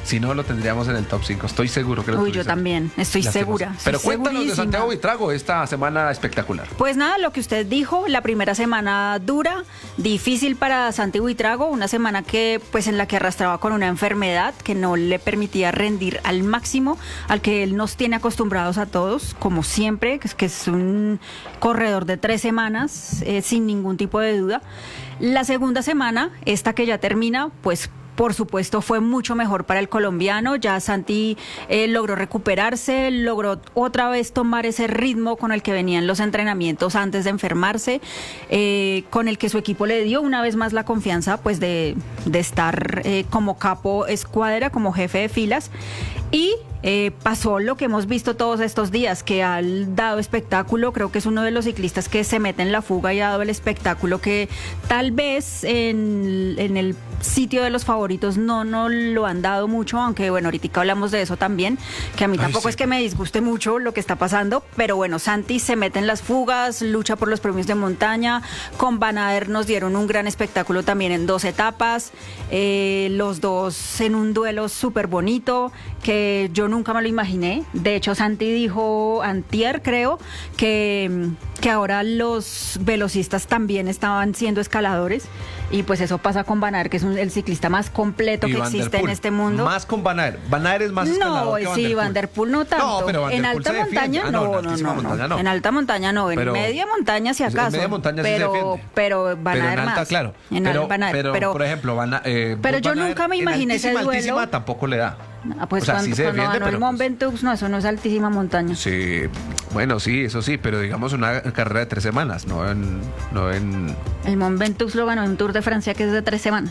Si no, lo tendríamos en el top 5. Estoy seguro que lo Uy, yo también, estoy segura. Pero estoy cuéntanos de Santiago Buitrago, esta semana espectacular. Pues nada, lo que usted dijo, la primera semana dura, difícil para Santi Buitrago, una semana que pues en la que arrastraba con una enfermedad que no le permitía rendir al máximo, al que él nos tiene acostumbrados a todos, como siempre, que es un corredor de 3 semanas, sin ningún tipo de duda. La segunda semana, esta que ya termina, pues por supuesto fue mucho mejor para el colombiano. Ya Santi logró recuperarse, logró otra vez tomar ese ritmo con el que venían los entrenamientos antes de enfermarse, con el que su equipo le dio una vez más la confianza pues de estar como capo escuadra, como jefe de filas. Y pasó lo que hemos visto todos estos días, que ha dado espectáculo. Creo que es uno de los ciclistas que se mete en la fuga y ha dado el espectáculo que tal vez en el sitio de los favoritos no lo han dado mucho, aunque bueno, ahorita hablamos de eso también, que a mí tampoco es que me disguste mucho lo que está pasando, pero bueno, Santi se mete en las fugas, lucha por los premios de montaña. Con Van Aert nos dieron un gran espectáculo también en 2 etapas, los dos en un duelo súper bonito, que yo nunca me lo imaginé. De hecho, Santi dijo antier, creo, que ahora los velocistas también estaban siendo escaladores, y pues eso pasa con Van Aert, que es el ciclista más completo que existe en este mundo. Más con Van Aert. Van Aert es más escalador que Van der Poel. Van der Poel no tanto. No, pero Van der en Poel alta se montaña defiende. No. En alta montaña no, en media montaña si acaso. En media montaña sí se defiende. Pero Van Aert en alta, más. claro. Pero por ejemplo, pero yo nunca me imaginé ese duelo. Altísima tampoco le da. Pues o sea, cuando, sí se cuando defiende, ganó pero el Mont Ventoux, no, eso no es altísima montaña. Sí, bueno, sí, eso sí, pero digamos una carrera de 3 semanas, no en... El Mont Ventoux lo ganó en Tour de Francia, que es de 3 semanas.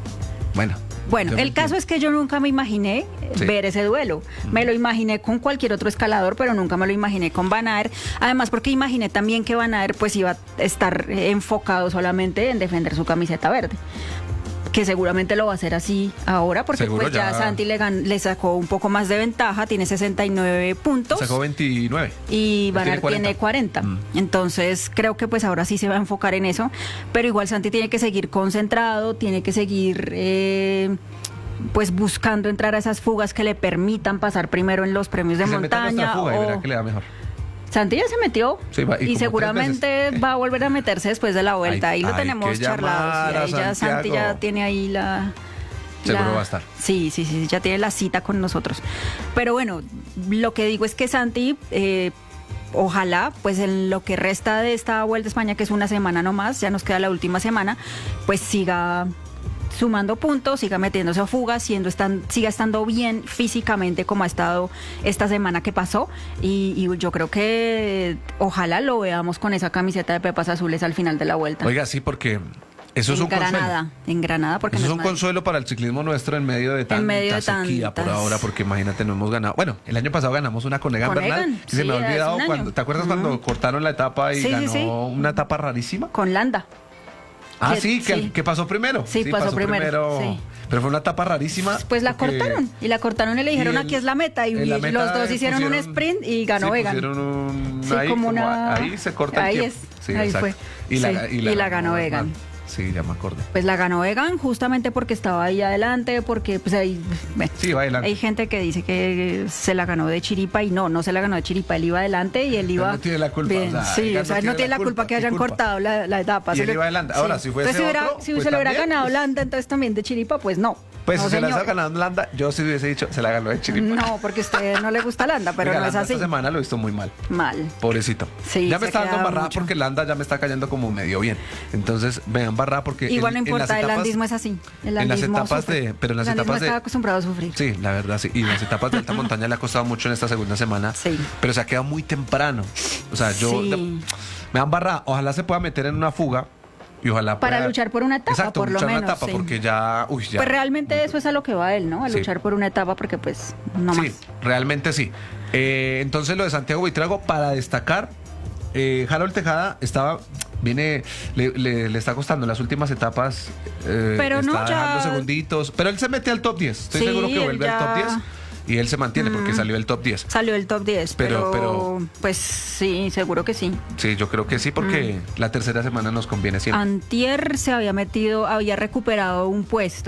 Bueno, el caso es que yo nunca me imaginé ver ese duelo. Me lo imaginé con cualquier otro escalador, pero nunca me lo imaginé con Van Aert. Además, porque imaginé también que Van Aert pues iba a estar enfocado solamente en defender su camiseta verde, que seguramente lo va a hacer así ahora, porque seguro pues ya Santi le sacó un poco más de ventaja, tiene 69 puntos. Sacó 29. Y Van Aert tiene 40. Entonces creo que pues ahora sí se va a enfocar en eso, pero igual Santi tiene que seguir concentrado, tiene que seguir pues buscando entrar a esas fugas que le permitan pasar primero en los premios de montaña. Fuga y verá que le da mejor. Santi ya se metió, y seguramente va a volver a meterse después de la vuelta. Ahí lo tenemos charlado. Y ahí ya Santi ya tiene ahí seguro va a estar. Sí, ya tiene la cita con nosotros. Pero bueno, lo que digo es que Santi, ojalá, pues en lo que resta de esta Vuelta a España, que es una semana nomás, ya nos queda la última semana, pues siga sumando puntos, siga metiéndose a fuga, siga estando bien físicamente como ha estado esta semana que pasó, y yo creo que ojalá lo veamos con esa camiseta de pepas azules al final de la vuelta. Oiga, sí, porque eso es un consuelo. En Granada, porque eso es un consuelo para el ciclismo nuestro en medio de tanta sequía por ahora, porque imagínate, no hemos ganado. Bueno, el año pasado ganamos una con Egan Bernal, y se me ha olvidado cuando, ¿te acuerdas cuando cortaron la etapa y ganó una etapa rarísima? Con Landa. Que pasó primero. Sí, pasó primero. Sí. Pero fue una etapa rarísima. Pues la cortaron y le dijeron aquí es la meta, y los dos hicieron un sprint y ganó Egan. Ahí se corta el tiempo. Ahí fue. Y la ganó Egan. Sí, ya me acordé. Pues la ganó Egan justamente porque estaba ahí adelante, porque pues ahí va adelante. Hay gente que dice que se la ganó de chiripa, y no se la ganó de chiripa, él iba adelante y él iba... No tiene la culpa. Bien. Él no tiene la culpa que hayan cortado la etapa. Y él iba adelante. Ahora, si fuese otro, si se lo hubiera ganado Landa, entonces también de chiripa, pues no. Pues si se la está ganando Landa, yo sí hubiese dicho, se la ganó de chiripa. No, porque a usted no le gusta Landa, pero no es así. Esta semana lo he visto muy mal. Pobrecito. Sí, ya me está dando embarrada porque Landa ya me está cayendo como medio bien. Entonces me da embarrada porque... Igual no importa, el landismo es así. En las etapas pero en las etapas está acostumbrado a sufrir. Sí, la verdad, sí. Y en las etapas de alta montaña le ha costado mucho en esta segunda semana. Sí. Pero se ha quedado muy temprano. O sea, me da embarrada. Ojalá se pueda meter en una fuga. Y ojalá para luchar por una etapa, exacto, por lo menos. Una etapa, porque ya... Pues realmente eso es a lo que va él, ¿no? A luchar por una etapa, porque pues no más. Sí, realmente sí. Entonces lo de Santiago Buitrago, para destacar, Harold Tejada le está costando las últimas etapas, pero está no, dejando segunditos, pero él se mete al top 10, estoy seguro que vuelve al top 10 y él se mantiene porque salió el top 10. Salió el top 10, pero pues sí, seguro que sí. Sí, yo creo que sí, porque la tercera semana nos conviene siempre. Antier había recuperado un puesto.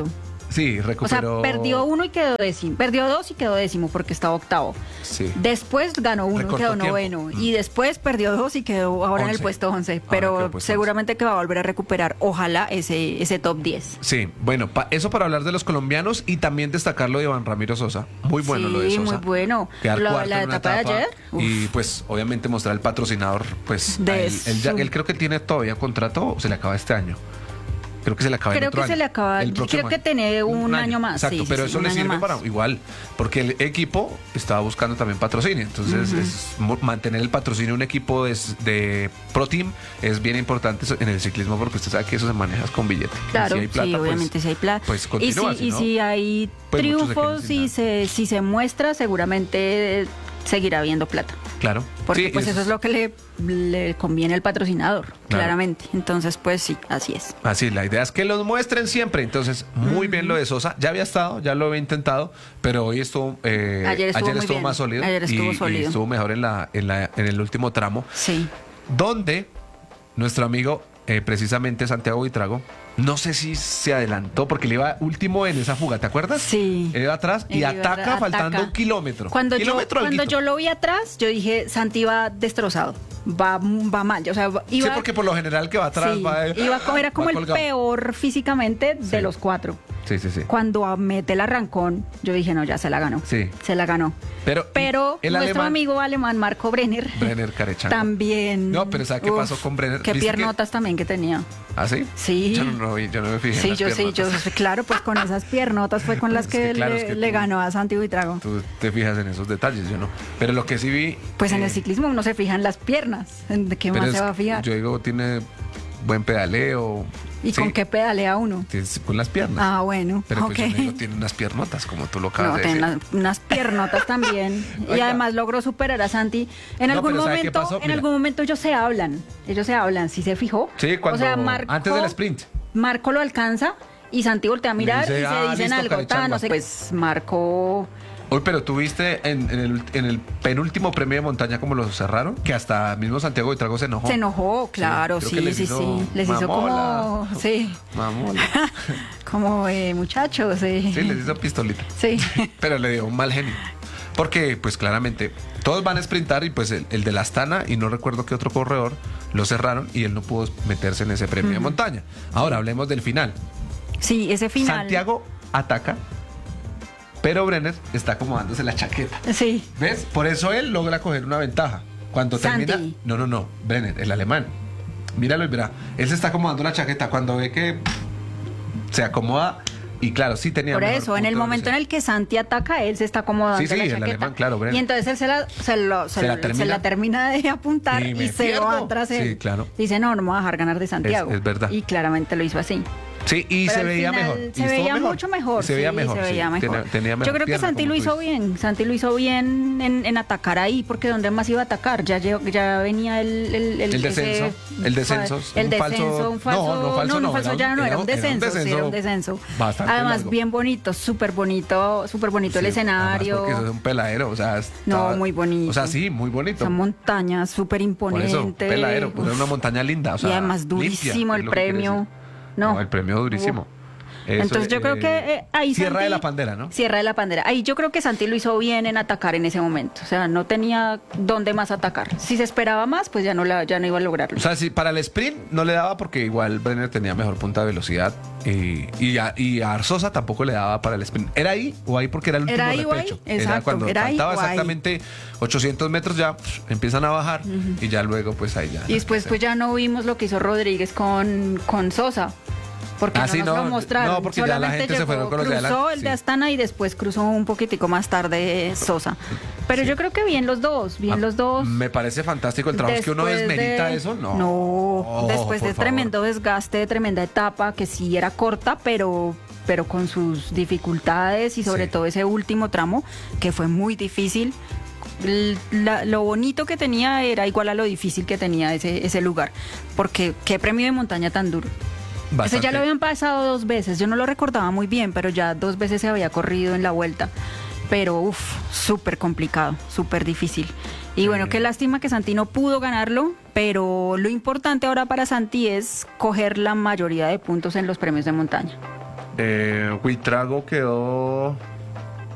Sí, recuperó. O sea, perdió uno y quedó décimo. Perdió dos y quedó décimo porque estaba octavo. Sí. Después ganó uno y quedó noveno. Y después perdió dos y quedó ahora en el puesto 11. Pero seguramente que va a volver a recuperar, ojalá, ese top 10. Sí, bueno, eso para hablar de los colombianos y también destacar lo de Iván Ramiro Sosa. Muy bueno lo de Sosa. Sí, muy bueno. La etapa de ayer. Y pues obviamente mostrar el patrocinador, pues él creo que tiene todavía contrato o se le acaba este año. Creo que se le acaba el otro año. Creo que tiene un año más. Exacto, pero eso le sirve para igual, porque el equipo estaba buscando también patrocinio. Entonces, mantener el patrocinio de un equipo de Pro Team es bien importante en el ciclismo, porque usted sabe que eso se maneja con billete. Claro, si hay plata, obviamente si hay plata. Pues continúa, y si hay triunfos, si se muestra, seguramente seguirá habiendo plata. Claro. Porque pues eso es lo que le conviene al patrocinador, claramente. Entonces, pues sí, así es. Así, la idea es que los muestren siempre. Entonces, muy bien lo de Sosa. Ya había estado, ya lo había intentado, pero hoy estuvo, ayer estuvo más sólido. Ayer estuvo sólido. Y estuvo mejor en el último tramo. Sí. Donde nuestro amigo, precisamente Santiago Buitrago, no sé si se adelantó porque le iba último en esa fuga, ¿te acuerdas? Sí. Él iba atrás y ataca faltando un kilómetro. Cuando yo lo vi atrás, yo dije, Santi va destrozado, va mal. O sea, sí, porque por lo general que va atrás era como el peor físicamente de los cuatro. Sí. Cuando mete el arrancón, yo dije, no, ya se la ganó. Sí. Se la ganó. Pero nuestro amigo alemán, Marco Brenner Carechango, también. No, pero ¿sabes qué pasó con Brenner? Qué piernotas también que tenía. ¿Ah, sí? Sí. Yo no me fijé. Sí, claro, pues con esas piernotas fue con las que le ganó a Santi Buitrago. Tú te fijas en esos detalles, yo no. Pero lo que sí vi. Pues en el ciclismo uno se fija en las piernas. ¿De qué más se va a fijar? Yo digo, tiene buen pedaleo. ¿Y con qué pedalea uno? Con las piernas. Ah, bueno. Pero pues yo digo, tiene unas piernotas, como tú lo acabas de decir. Tiene unas piernotas también. Y además logró superar a Santi. En algún momento ellos se hablan. ¿Sí se fijó? Sí, antes del sprint. Marco lo alcanza y Santi voltea a mirar y se dicen algo. No sé. Pues Marco... Uy, pero tú viste en el penúltimo premio de montaña como lo cerraron, que hasta mismo Santiago Buitrago se enojó. Se enojó, claro, sí. Les hizo como... Sí. Mamola. Como muchachos, sí. Sí, les hizo pistolita. Sí. Pero le dio un mal genio. Porque, pues claramente, todos van a sprintar y pues el de la Astana, y no recuerdo qué otro corredor, lo cerraron y él no pudo meterse en ese premio de montaña. Ahora, hablemos del final. Sí, ese final. Santiago ataca, pero Brenner está acomodándose la chaqueta. Sí. ¿Ves? Por eso él logra coger una ventaja. Cuando termina... No, Brenner, el alemán. Míralo y verá. Él se está acomodando la chaqueta. Cuando ve que se acomoda... Y claro, sí tenía... Por eso, en el momento en el que Santi ataca, él se está acomodando la chaqueta. El alemán, claro, Brenner. Y entonces él se la termina de apuntar y se va tras él. Sí, claro. Dice, no me voy a dejar ganar de Santiago. Es verdad. Y claramente lo hizo así. Sí, y se veía mejor. Se veía mucho mejor. Se veía mejor. Tenía mejor. Yo creo que Santi lo hizo bien. Santi lo hizo bien en atacar ahí, porque ¿dónde más iba a atacar? Ya venía el descenso. El descenso. Un falso ya no era un descenso. Sí, era un descenso. Además, largo. Bien bonito, súper bonito el escenario. Porque eso es un peladero, o sea. Muy bonito. O sea, sí, muy bonito. Son montañas súper imponentes. Por eso, peladero, pues era una montaña linda. O sea, y además durísimo el premio. No, el premio durísimo. Entonces yo creo que ahí Sierra de la Pandera, ¿no? Sierra de la Pandera. Ahí yo creo que Santi lo hizo bien en atacar en ese momento. O sea, no tenía dónde más atacar. Si se esperaba más, pues ya no iba a lograrlo. O sea, si para el sprint no le daba porque igual Brenner tenía mejor punta de velocidad y a Arzosa tampoco le daba para el sprint. ¿Era ahí o ahí porque era el último repecho? Exacto, cuando faltaba exactamente 800 metros ya empiezan a bajar y ya luego pues ahí ya. Y después pues ya no vimos lo que hizo Rodríguez con Sosa. Porque no nos lo mostraron. No, porque ya la gente se fueron con los de adelante. Cruzó el de Astana y después cruzó un poquitico más tarde Sosa. Pero yo creo que bien los dos, Me parece fantástico el trabajo. Es que uno desmerita eso, no. Después de tremendo desgaste, de tremenda etapa, que sí era corta, pero con sus dificultades y sobre todo ese último tramo, que fue muy difícil. Lo bonito que tenía era igual a lo difícil que tenía ese lugar. Porque qué premio de montaña tan duro. Ese ya lo habían pasado 2 veces, yo no lo recordaba muy bien, pero ya 2 veces se había corrido en la vuelta. Pero súper complicado, súper difícil. Y bueno, qué lástima que Santi no pudo ganarlo, pero lo importante ahora para Santi es coger la mayoría de puntos en los premios de montaña. Huitrago quedó